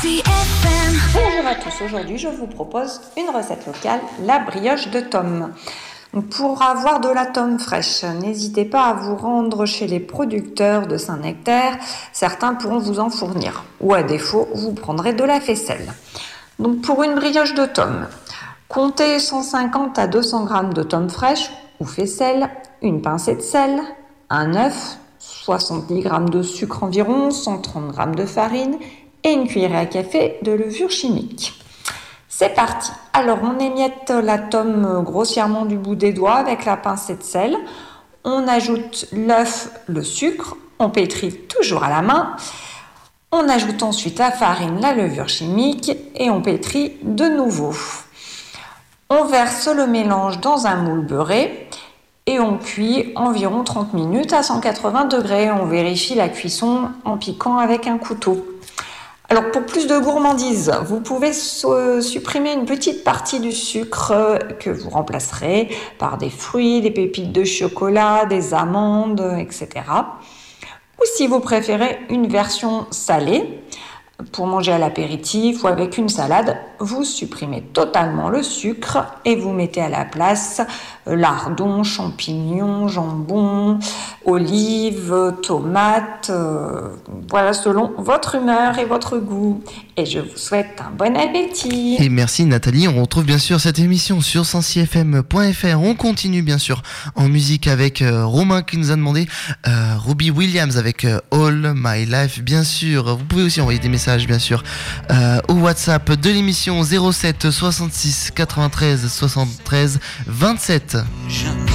Bonjour à tous, aujourd'hui je vous propose une recette locale, la brioche de tomme. Pour avoir de la tomme fraîche, n'hésitez pas à vous rendre chez les producteurs de Saint-Nectaire, certains pourront vous en fournir, ou à défaut, vous prendrez de la faisselle. Donc pour une brioche de tomme, comptez 150 à 200 g de tomme fraîche ou faisselle, une pincée de sel, un œuf, 70 g de sucre environ, 130 g de farine et une cuillerée à café de levure chimique. C'est parti. Alors on émiette la tomme grossièrement du bout des doigts avec la pincée de sel. On ajoute l'œuf, le sucre, on pétrit toujours à la main. On ajoute ensuite la farine, la levure chimique et on pétrit de nouveau. On verse le mélange dans un moule beurré et on cuit environ 30 minutes à 180 degrés. On vérifie la cuisson en piquant avec un couteau. Alors pour plus de gourmandise, vous pouvez supprimer une petite partie du sucre que vous remplacerez par des fruits, des pépites de chocolat, des amandes, etc. Ou si vous préférez une version salée, pour manger à l'apéritif ou avec une salade, vous supprimez totalement le sucre et vous mettez à la place lardons, champignons, jambon, olives, tomates, voilà selon votre humeur et votre goût. Et je vous souhaite un bon appétit. Et merci Nathalie, on retrouve bien sûr cette émission sur 106fm.fr. On continue bien sûr en musique avec Romain qui nous a demandé Robbie Williams avec All My Life bien sûr. Vous pouvez aussi envoyer des messages bien sûr au WhatsApp de l'émission 07 66 93 73 27.